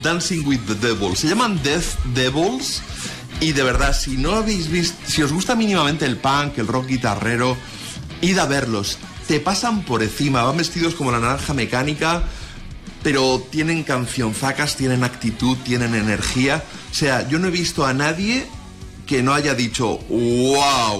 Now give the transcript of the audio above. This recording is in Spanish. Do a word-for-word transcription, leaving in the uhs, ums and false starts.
Dancing with the Devil. Se llaman Death Devils. Y de verdad, si no habéis visto, si os gusta mínimamente el punk, el rock guitarrero, id a verlos. Te pasan por encima, van vestidos como la Naranja Mecánica, pero tienen cancionzacas, tienen actitud, tienen energía. O sea, yo no he visto a nadie que no haya dicho wow.